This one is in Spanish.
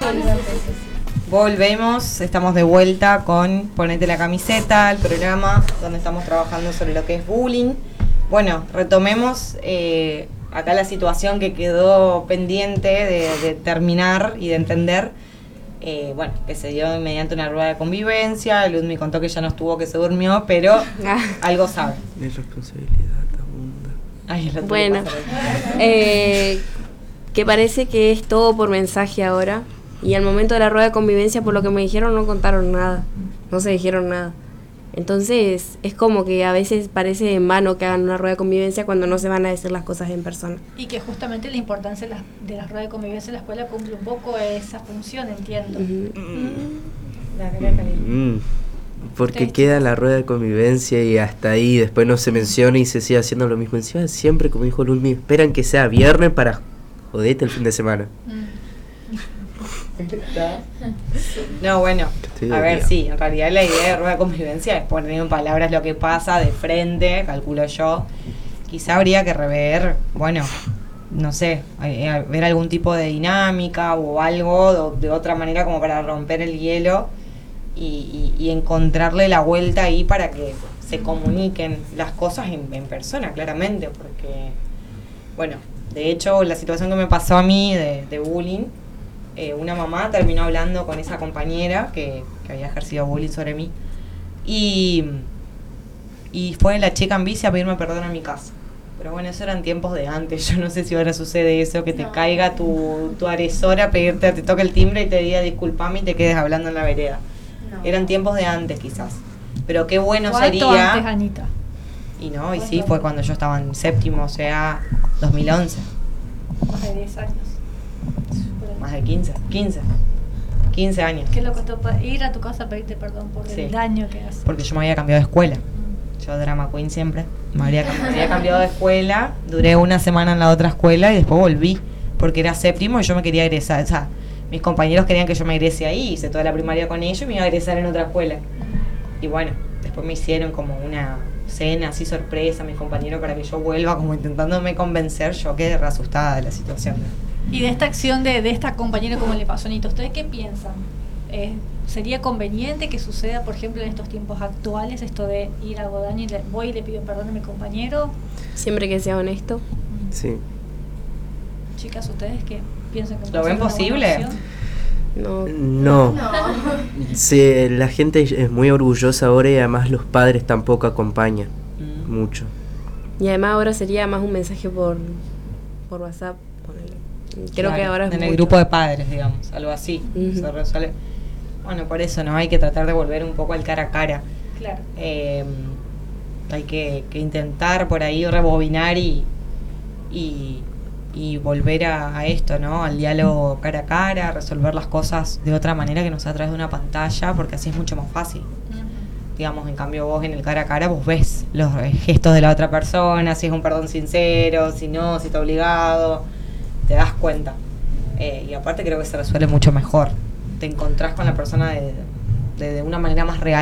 Volvemos, estamos de vuelta con Ponete la Camiseta, el programa donde estamos trabajando sobre lo que es bullying. Bueno, retomemos acá la situación que quedó pendiente de terminar y de entender. Bueno, que se dio mediante una rueda de convivencia. Luz me contó que ya no estuvo, que se durmió, pero algo sabe. Es responsabilidad, abunda. Ay, bueno, que parece que es todo por mensaje ahora. Y al momento de la rueda de convivencia, por lo que me dijeron, no contaron nada. No se dijeron nada. Entonces, es como que a veces parece en vano que hagan una rueda de convivencia cuando no se van a decir las cosas en persona. Y que justamente la importancia de la rueda de convivencia en la escuela cumple un poco esa función, entiendo. Porque queda la rueda de convivencia y hasta ahí, después no se menciona y se sigue haciendo lo mismo. Encima siempre, como dijo Lulmi, esperan que sea viernes para joderte el fin de semana. No, bueno, a ver, sí, en realidad la idea de rueda de convivencia es poner en palabras lo que pasa de frente, calculo yo. Quizá habría que rever, bueno, no sé, ver algún tipo de dinámica o algo de otra manera como para romper el hielo y encontrarle la vuelta ahí para que se comuniquen las cosas en persona, claramente, porque, bueno, de hecho, la situación que me pasó a mí de bullying, una mamá terminó hablando con esa compañera que había ejercido bullying sobre mí y fue la chica en bici a pedirme perdón a mi casa. Pero bueno, eso eran tiempos de antes. Yo no sé si ahora sucede eso, que te caiga tu agresora a pedirte, te toque el timbre y te diga disculpame y te quedes hablando en la vereda. No. Eran tiempos de antes quizás. Pero qué bueno sería... Antes, Anita? Y no, y sí, fue cuando yo estaba en séptimo, o sea, 2011. Más de 10 años. Más de 15 años. ¿Qué le costó ir a tu casa a pedirte perdón por el daño que hace? Porque yo me había cambiado de escuela. Yo drama queen siempre. Me había cambiado de escuela, duré una semana en la otra escuela y después volví. Porque era séptimo y yo me quería egresar. O sea, mis compañeros querían que yo me egrese ahí, hice toda la primaria con ellos y me iba a egresar en otra escuela. Y bueno, después me hicieron como una cena así sorpresa mis compañeros para que yo vuelva, como intentándome convencer. Yo quedé re asustada de la situación. Y de esta acción de esta compañera, como le pasó a Anita, ¿ustedes qué piensan? ¿Sería conveniente que suceda, por ejemplo, en estos tiempos actuales, esto de ir a Godaña y voy y le pido perdón a mi compañero? Siempre que sea honesto. Sí. Chicas, ¿ustedes qué piensan? Que ¿Lo ven posible? No. Sí, la gente es muy orgullosa ahora y además los padres tampoco acompañan mucho. Y además ahora sería más un mensaje por WhatsApp. Creo que ahora es en el grupo de padres, digamos, algo así. Se resuelve. Bueno, por eso no hay que tratar de volver un poco al cara a cara. Claro. Hay que intentar por ahí rebobinar y volver a esto, ¿no? Al diálogo cara a cara, resolver las cosas de otra manera que no sea a través de una pantalla, porque así es mucho más fácil. Digamos, en cambio vos en el cara a cara vos ves los gestos de la otra persona, si es un perdón sincero, si no, si está obligado, te das cuenta. Y aparte creo que se resuelve mucho mejor. Te encontrás con la persona de una manera más real.